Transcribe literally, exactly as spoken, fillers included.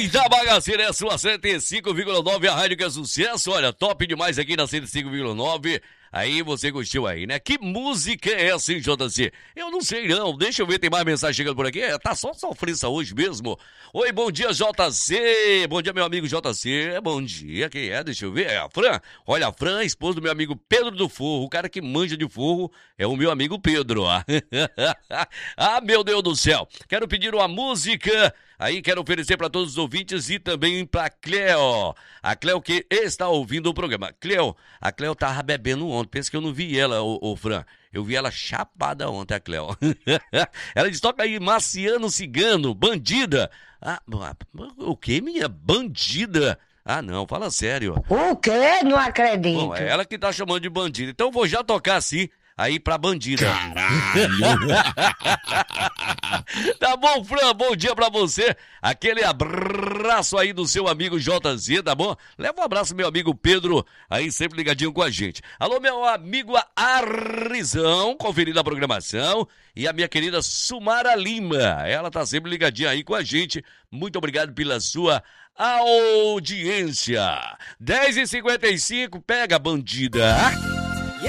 Eita, bagaceira, é a sua cento e cinco vírgula nove, a rádio que é sucesso. Olha, top demais aqui na cento e cinco vírgula nove. Aí você curtiu aí, né? Que música é essa, hein, J C? Eu não sei não, deixa eu ver, tem mais mensagem chegando por aqui. É, tá só sofrência hoje mesmo. Oi, bom dia, J C. Bom dia, meu amigo J C. Bom dia, quem é? Deixa eu ver. É a Fran. Olha, a Fran, esposa do meu amigo Pedro do Forro. O cara que manja de forro é o meu amigo Pedro. Ah, meu Deus do céu. Quero pedir uma música. Aí quero oferecer para todos os ouvintes e também para Cleo. A Cleo que está ouvindo o programa. Cleo, a Cleo tava bebendo ontem. Pensa que eu não vi ela, ô, ô Fran. Eu vi ela chapada ontem, a Cleo. Ela diz, toca aí, Marciano Cigano, bandida. Ah, o que, minha? Bandida? Ah, não, fala sério. O quê? Não acredito. Bom, é ela que tá chamando de bandida. Então eu vou já tocar assim. Aí pra bandida. Caralho! Tá bom, Fran, bom dia pra você. Aquele abraço aí do seu amigo J Z, tá bom? Leva um abraço meu amigo Pedro, aí sempre ligadinho com a gente. Alô, meu amigo Arrizão, conferindo a programação. E a minha querida Sumara Lima, ela tá sempre ligadinha aí com a gente. Muito obrigado pela sua audiência. dez e cinquenta e cinco, pega, bandida.